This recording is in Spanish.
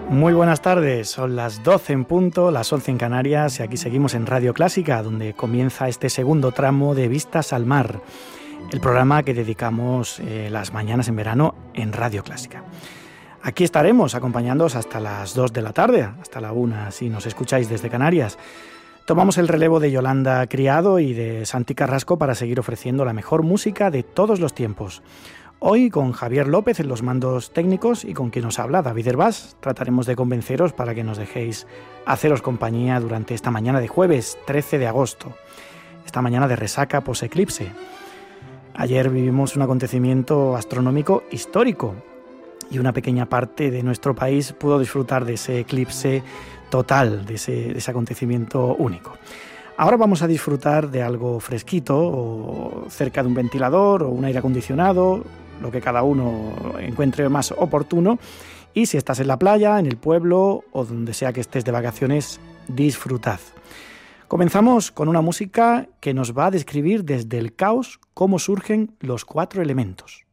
Muy buenas tardes, son las 12 en punto, las 11 en Canarias y aquí seguimos en Radio Clásica, donde comienza este segundo tramo de Vistas al Mar, el programa que dedicamos las mañanas en verano en Radio Clásica. Aquí estaremos acompañándoos hasta las 2 de la tarde, hasta la 1 si nos escucháis desde Canarias. Tomamos el relevo de Yolanda Criado y de Santi Carrasco para seguir ofreciendo la mejor música de todos los tiempos. Hoy con Javier López en los mandos técnicos y con quien nos habla David Hervás trataremos de convenceros para que nos dejéis haceros compañía durante esta mañana de jueves 13 de agosto, esta mañana de resaca post-eclipse. Ayer vivimos un acontecimiento astronómico histórico y una pequeña parte de nuestro país pudo disfrutar de ese eclipse total, de ese acontecimiento único. Ahora vamos a disfrutar de algo fresquito o cerca de un ventilador o un aire acondicionado, lo que cada uno encuentre más oportuno. Y si estás en la playa, en el pueblo o donde sea que estés de vacaciones, disfrutad. Comenzamos con una música que nos va a describir desde el caos cómo surgen los 4 elementos.